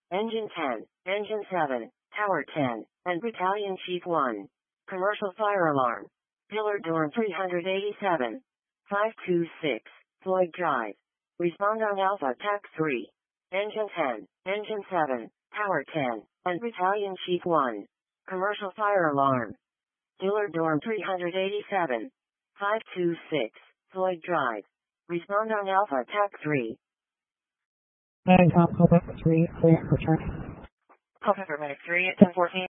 Engine 10, Engine 7, Tower 10, and Battalion Chief 1. Commercial fire alarm. Pillar Dorm 387. 526, Floyd Drive. Respond on Alpha TAC 3. Engine 10, Engine 7, Tower 10, and Battalion Chief 1. Commercial fire alarm. Pillar Dorm 387. 526, Floyd Drive. Respond on Alpha TAC 3. And Quebec 3, clear for turn. Alpha Paramedic 3 at 1014.